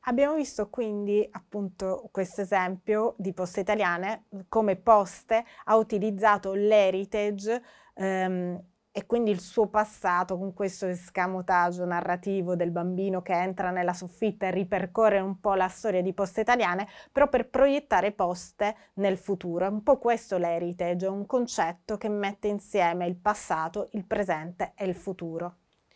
Abbiamo visto quindi appunto questo esempio di Poste Italiane, come Poste ha utilizzato l'heritage e quindi il suo passato con questo escamotage narrativo del bambino che entra nella soffitta e ripercorre un po' la storia di Poste Italiane, però per proiettare Poste nel futuro. È un po' questo l'heritage, è un concetto che mette insieme il passato, il presente e il futuro.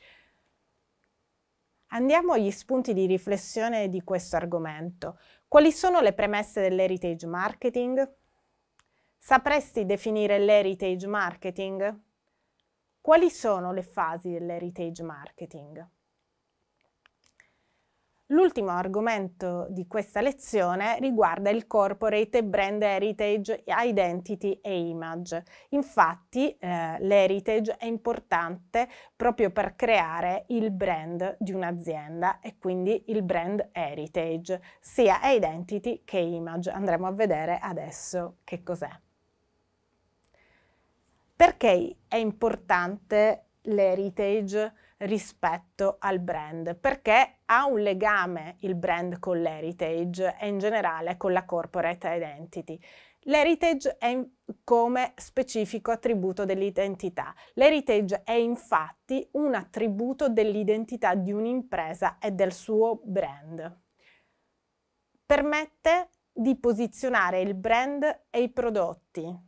Andiamo agli spunti di riflessione di questo argomento. Quali sono le premesse dell'heritage marketing? Sapresti definire l'heritage marketing? Quali sono le fasi dell'heritage marketing? L'ultimo argomento di questa lezione riguarda il corporate brand heritage, identity e image. Infatti l'heritage è importante proprio per creare il brand di un'azienda e quindi il brand heritage, sia identity che image. Andremo a vedere adesso che cos'è. Perché è importante l'heritage rispetto al brand? Perché ha un legame il brand con l'heritage e in generale con la corporate identity. L'heritage è come specifico attributo dell'identità. L'heritage è infatti un attributo dell'identità di un'impresa e del suo brand. Permette di posizionare il brand e i prodotti.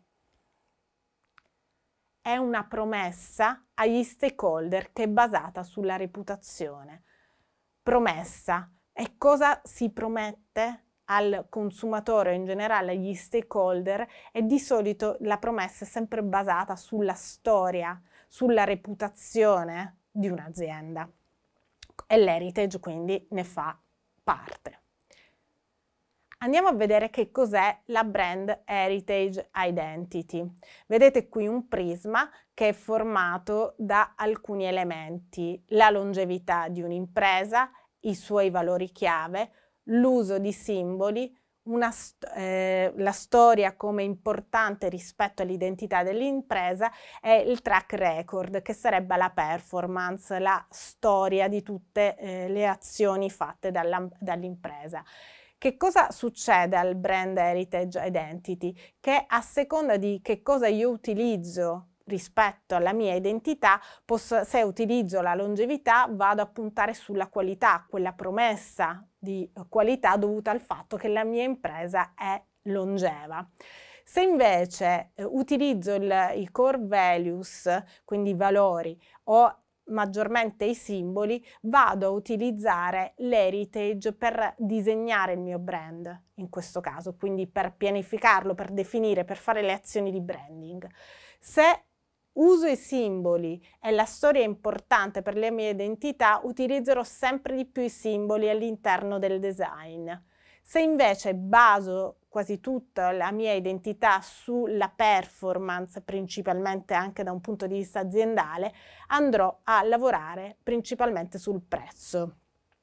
È una promessa agli stakeholder che è basata sulla reputazione. Promessa. E cosa si promette al consumatore o in generale agli stakeholder? E di solito la promessa è sempre basata sulla storia, sulla reputazione di un'azienda. E l'heritage quindi ne fa parte. Andiamo a vedere che cos'è la Brand Heritage Identity. Vedete qui un prisma che è formato da alcuni elementi: la longevità di un'impresa, i suoi valori chiave, l'uso di simboli, la storia come importante rispetto all'identità dell'impresa e il track record, che sarebbe la performance, la storia di tutte le azioni fatte dall'impresa. Che cosa succede al brand heritage identity? Che a seconda di che cosa io utilizzo rispetto alla mia identità, se utilizzo la longevità vado a puntare sulla qualità, quella promessa di qualità dovuta al fatto che la mia impresa è longeva. Se invece utilizzo i core values, quindi i valori, o maggiormente i simboli, vado a utilizzare l'heritage per disegnare il mio brand, in questo caso, quindi per pianificarlo, per definire, per fare le azioni di branding. Se uso i simboli e la storia è importante per la mia identità, utilizzerò sempre di più i simboli all'interno del design. Se invece baso quasi tutta la mia identità sulla performance, principalmente anche da un punto di vista aziendale, andrò a lavorare principalmente sul prezzo.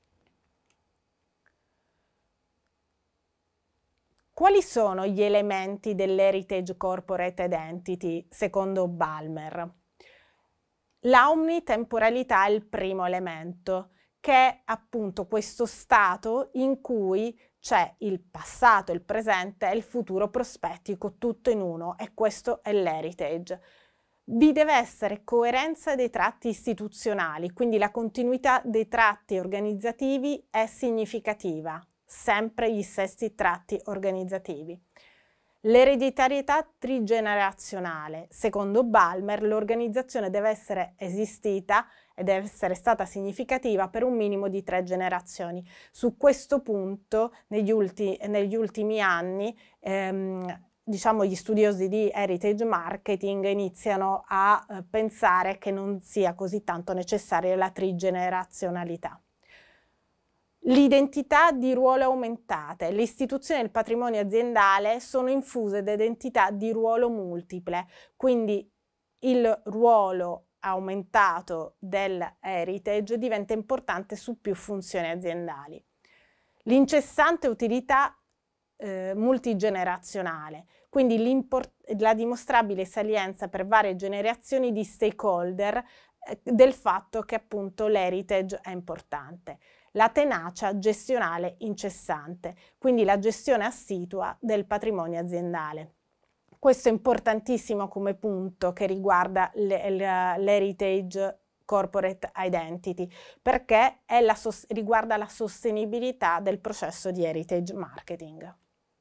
Quali sono gli elementi dell'Heritage Corporate Identity secondo Ballmer? L'omnitemporalità è il primo elemento, che è appunto questo stato in cui c'è il passato, il presente e il futuro prospettico tutto in uno, e questo è l'heritage. Vi deve essere coerenza dei tratti istituzionali, quindi la continuità dei tratti organizzativi è significativa, sempre gli stessi tratti organizzativi. L'ereditarietà trigenerazionale. Secondo Ballmer, l'organizzazione deve essere esistita e deve essere stata significativa per un minimo di 3 generazioni. Su questo punto, negli ultimi anni, diciamo gli studiosi di heritage marketing iniziano a pensare che non sia così tanto necessaria la trigenerazionalità. L'identità di ruolo aumentate. Le istituzioni del patrimonio aziendale sono infuse da identità di ruolo multiple, quindi il ruolo aumentato dell'heritage diventa importante su più funzioni aziendali. L'incessante utilità multigenerazionale, quindi la dimostrabile salienza per varie generazioni di stakeholder del fatto che appunto l'heritage è importante. la tenacia gestionale incessante, quindi la gestione assidua del patrimonio aziendale. Questo è importantissimo come punto che riguarda l'heritage corporate identity, perché riguarda la sostenibilità del processo di heritage marketing.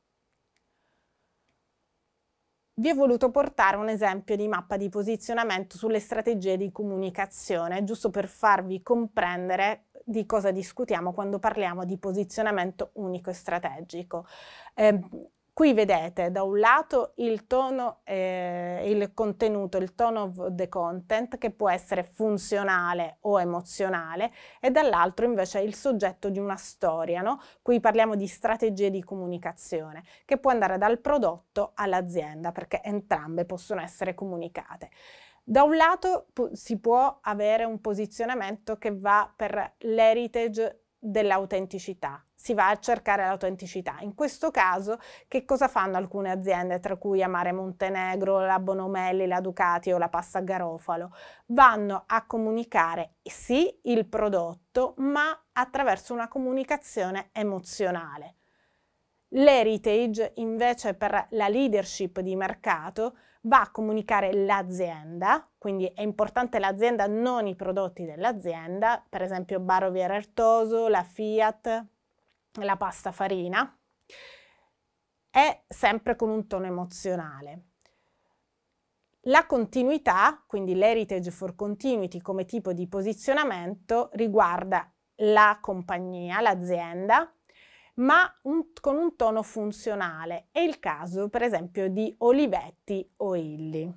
Vi ho voluto portare un esempio di mappa di posizionamento sulle strategie di comunicazione, giusto per farvi comprendere di cosa discutiamo quando parliamo di posizionamento unico e strategico. Qui vedete da un lato il tono, il contenuto, il tone of the content, che può essere funzionale o emozionale, e dall'altro invece il soggetto di una storia, no? Qui parliamo di strategie di comunicazione, che può andare dal prodotto all'azienda, perché entrambe possono essere comunicate. Da un lato si può avere un posizionamento che va per l'heritage dell'autenticità, si va a cercare l'autenticità. In questo caso che cosa fanno alcune aziende, tra cui Amare Montenegro, la Bonomelli, la Ducati o la Pasta Garofalo? Vanno a comunicare sì il prodotto, ma attraverso una comunicazione emozionale. L'heritage invece per la leadership di mercato va a comunicare l'azienda, quindi è importante l'azienda, non i prodotti dell'azienda, per esempio Barovier Artoso, la Fiat, la pasta farina, è sempre con un tono emozionale. La continuità, quindi l'heritage for continuity come tipo di posizionamento, riguarda la compagnia, l'azienda, ma con un tono funzionale. È il caso, per esempio, di Olivetti o Illy.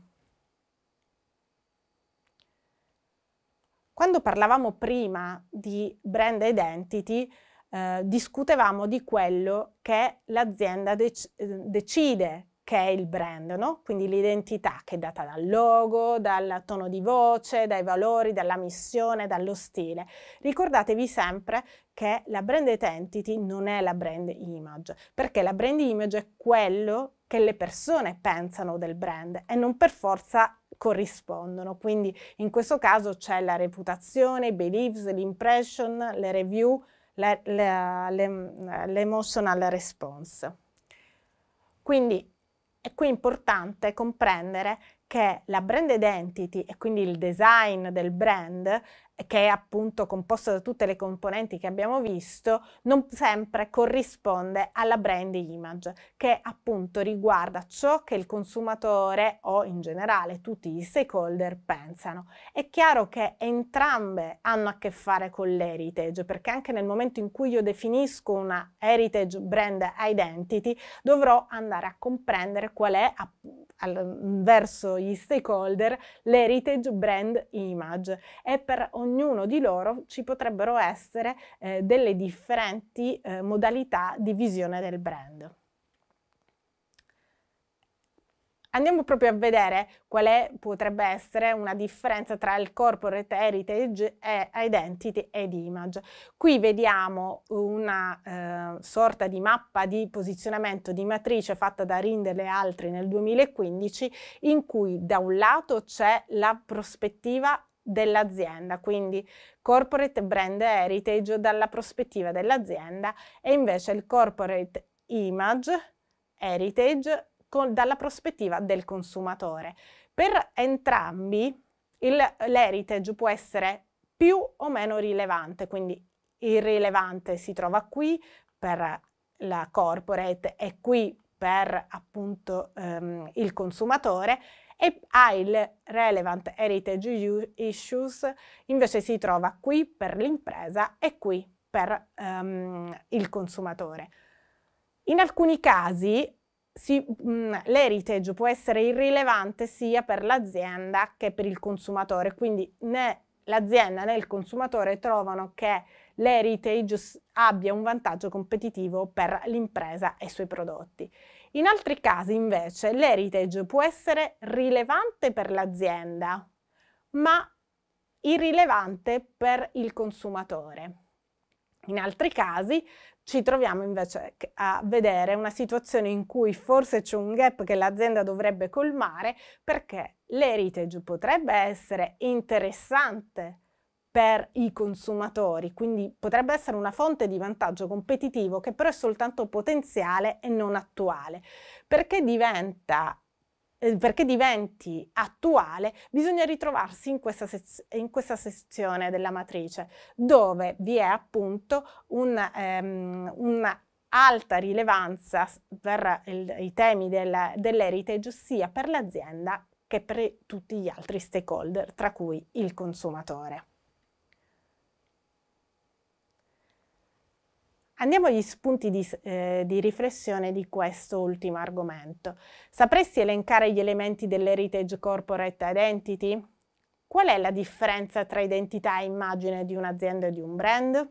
Quando parlavamo prima di brand identity, discutevamo di quello che l'azienda decide che è il brand, no? Quindi l'identità che è data dal logo, dal tono di voce, dai valori, dalla missione, dallo stile. Ricordatevi sempre che la brand identity non è la brand image, perché la brand image è quello che le persone pensano del brand e non per forza corrispondono. Quindi in questo caso c'è la reputazione, i beliefs, l'impression, le review, l'emotional response. Quindi è qui importante comprendere che la brand identity e quindi il design del brand, che è appunto composto da tutte le componenti che abbiamo visto, non sempre corrisponde alla brand image, che appunto riguarda ciò che il consumatore o in generale tutti gli stakeholder pensano. È chiaro che entrambe hanno a che fare con l'heritage, perché anche nel momento in cui io definisco una heritage brand identity, dovrò andare a comprendere qual è verso gli stakeholder l'heritage brand image, e per ognuno di loro ci potrebbero essere delle differenti modalità di visione del brand. Andiamo proprio a vedere potrebbe essere una differenza tra il corporate heritage e identity ed image. Qui vediamo una sorta di mappa di posizionamento di matrice fatta da Rindel e altri nel 2015, in cui da un lato c'è la prospettiva dell'azienda, quindi corporate brand heritage dalla prospettiva dell'azienda, e invece il corporate image heritage dalla prospettiva del consumatore. Per entrambi l'heritage può essere più o meno rilevante, quindi il rilevante si trova qui per la corporate e qui per appunto il consumatore, e il relevant heritage issues invece si trova qui per l'impresa e qui per il consumatore. In alcuni casi l'heritage può essere irrilevante sia per l'azienda che per il consumatore, quindi né l'azienda né il consumatore trovano che l'heritage abbia un vantaggio competitivo per l'impresa e i suoi prodotti. In altri casi invece l'heritage può essere rilevante per l'azienda, ma irrilevante per il consumatore. In altri casi ci troviamo invece a vedere una situazione in cui forse c'è un gap che l'azienda dovrebbe colmare, perché l'heritage potrebbe essere interessante per i consumatori, quindi potrebbe essere una fonte di vantaggio competitivo che però è soltanto potenziale e non attuale. Perché diventi attuale, bisogna ritrovarsi in questa sezione della matrice, dove vi è appunto una alta rilevanza per i temi dell'heritage, sia per l'azienda che per tutti gli altri stakeholder, tra cui il consumatore. Andiamo agli spunti di riflessione di questo ultimo argomento. Sapresti elencare gli elementi dell'Heritage Corporate Identity? Qual è la differenza tra identità e immagine di un'azienda e di un brand?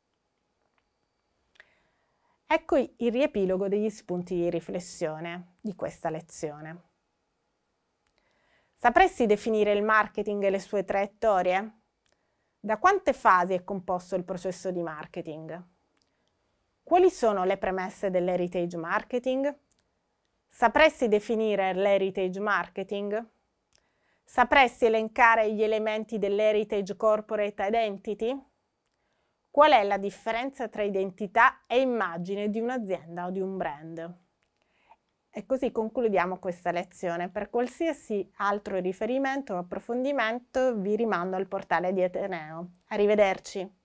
Ecco il riepilogo degli spunti di riflessione di questa lezione. Sapresti definire il marketing e le sue traiettorie? Da quante fasi è composto il processo di marketing? Quali sono le premesse dell'heritage marketing? Sapresti definire l'heritage marketing? Sapresti elencare gli elementi dell'heritage corporate identity? Qual è la differenza tra identità e immagine di un'azienda o di un brand? E così concludiamo questa lezione. Per qualsiasi altro riferimento o approfondimento vi rimando al portale di Ateneo. Arrivederci.